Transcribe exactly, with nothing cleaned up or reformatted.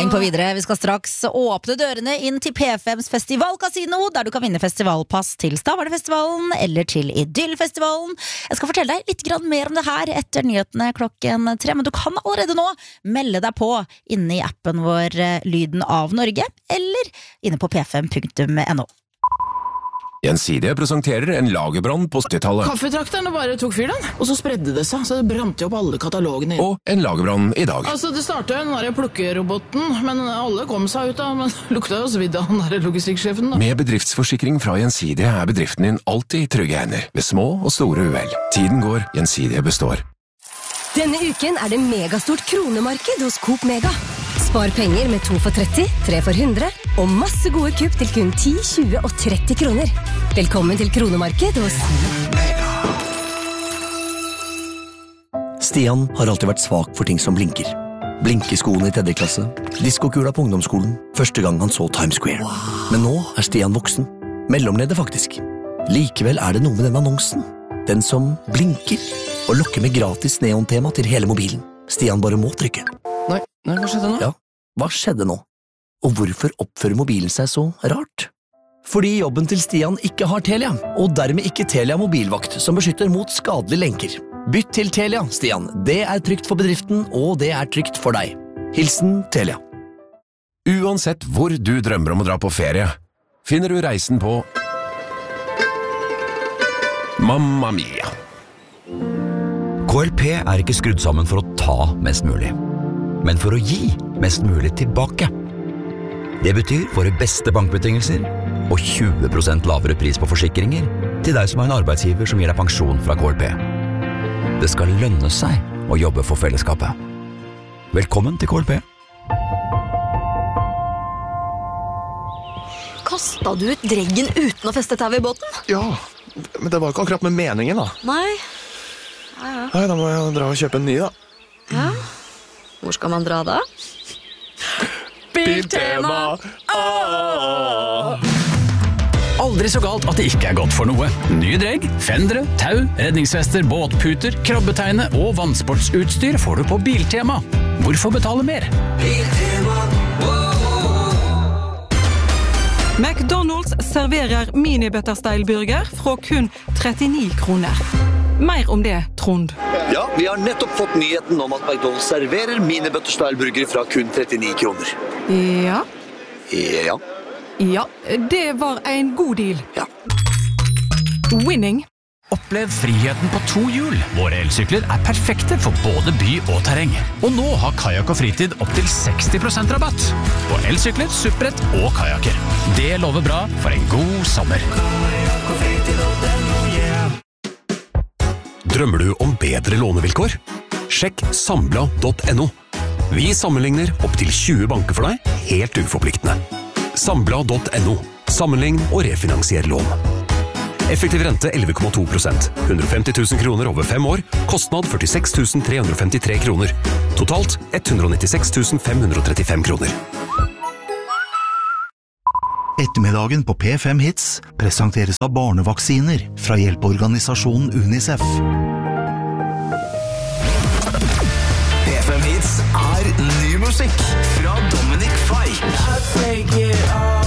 Heng på videre, vi skal straks åpne dørene inn til P F M's festivalkasino, der du kan vinne festivalpass til Stavernefestivalen eller til Idyllfestivalen. Jeg skal fortelle deg litt grann mer om det her etter nyhetene klokken tre, men du kan allerede nå melde deg på inne i appen vår Lyden av Norge, eller inne på p f m punktum n o. Gjensidige presenterer en lagerbrann på syttitallet. Kaffetrakterne bare tok fyr den, og så spredde det seg, så det brant jo opp alle katalogene. Og en lagerbrann i dag. Altså, det startet jo den der plukkeroboten, men alle kom seg ut da, men lukta jo svidd av den der logistikksjefen da. Med bedriftsforsikring fra Gjensidige er bedriften din alltid i trygge hender, ved små og store uhell. Tiden går, Gjensidige består. Denne uken er det megastort kronemarked hos Coop Mega. Spar penger med to for tretti, tre for hundre, og masse gode kupp til kun ti, tjue og tretti kroner. Velkommen til kronemarked hos Mega. Stian har alltid vært svak for ting som blinker. Blinkeskoene i tredje klasse, diskokula på ungdomsskolen, første gang han så Times Square. Men nå er Stian voksen. Mellomleder faktisk. Likevel er det noe med den annonsen. Den som blinker og lokker med gratis neontema til hele mobilen. Stian bare må trykke. Nei, nei, hva skjedde nå? Ja, hva skjedde nå? Og hvorfor oppfører mobilen seg så rart? Fordi jobben til Stian ikke har Telia, og dermed ikke Telia mobilvakt som beskytter mot skadelige lenker. Bytt til Telia, Stian. Det er trygt for bedriften, og det er trygt for deg. Hilsen Telia. Uansett hvor du drømmer om å dra på ferie, finner du reisen på Mamma Mia. K L P er ikke skrudd sammen for å ta mest mulig, men for å gi mest mulig tilbake. Det betyr våre beste bankbetingelser og tjue prosent lavere pris på forsikringer til deg som har en arbeidsgiver som gir deg pensjon fra K L P. Det skal lønne seg å jobbe for fellesskapet. Velkommen til K L P. Kastet du ut dreggen uten å feste tau i båten? Ja, men det var ikke akkurat med meningen da. Nei. Ja, ja. Nei, da må jeg dra og kjøpe en ny da. Ja. Hvor skal man dra da? Biltema! Aldri så galt at det ikke er godt for noe. Nye dregg, fendere, tau, redningsvester, båtputer, krabbeteine og vannsportsutstyr får du på Biltema. Hvorfor betale mer? Biltema. McDonald's serverer mini-butterstyle-burger fra kun trettini kroner. Mer om det, Trond. Ja, vi har nettopp fått nyheten om at McDonald's serverer mini-butterstyle-burger fra kun trettini kroner. Ja. Ja. Ja, det var en god deal. Ja. Winning. Opplev friheten på to hjul. Våre elsykler er perfekte for både by og terreng. Og nå har kajak og fritid opp til seksti prosent rabatt på elsykler, supprett og kajaker. Det lover bra for en god sommer. Drømmer du om bedre lånevilkår? Sjekk sambla punktum n o. Vi sammenligner opp til tjue banker for deg, helt uforpliktende. sambla punktum n o. Sammenlign og refinansier lån. Effektiv rente elleve komma to prosent. hundre og femti tusen kroner over fem år. Kostnad førtiseks tusen tre hundre og femtitre kroner. Totalt hundre og nittiseks tusen fem hundre og trettifem kroner. Ettermiddagen på P fem Hits presenteres av barnevaksiner fra hjelpeorganisasjonen UNICEF. P fem Hits er ny musikk fra Dominic Fike. I take it all.